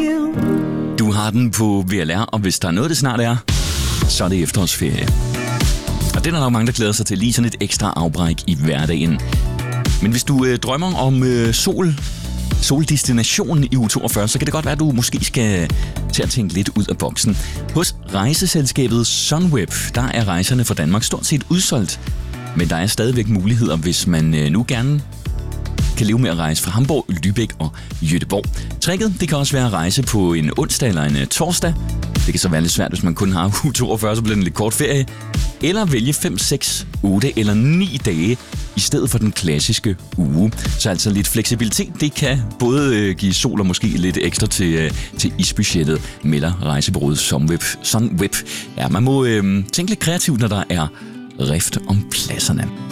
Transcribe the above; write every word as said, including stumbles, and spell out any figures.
you. Du har den på V L R, og hvis der er noget, det snart er, så er det efterårsferie. Og det er der nok mange, der glæder sig til, lige sådan et ekstra afbræk i hverdagen. Men hvis du øh, drømmer om øh, sol, soldestination i uge toogfyrre, så kan det godt være, at du måske skal til at tænke lidt ud af boksen. Hos rejseselskabet Sunweb, der er rejserne fra Danmark stort set udsolgt. Men der er stadigvæk muligheder, hvis man øh, nu gerne kan leve med at rejse fra Hamburg, Lübeck og Göteborg. Tricket, det kan også være at rejse på en onsdag eller en torsdag. Det kan så være lidt svært, hvis man kun har uge toogfyrre, så bliver det en lidt kort ferie. Eller vælge fem, seks, otte eller ni dage i stedet for den klassiske uge. Så altså lidt fleksibilitet, det kan både give sol og måske lidt ekstra til, til isbudgettet, melder rejsebureauet Sunweb. Sunweb. Ja, man må øh, tænke lidt kreativt, når der er rift om pladserne.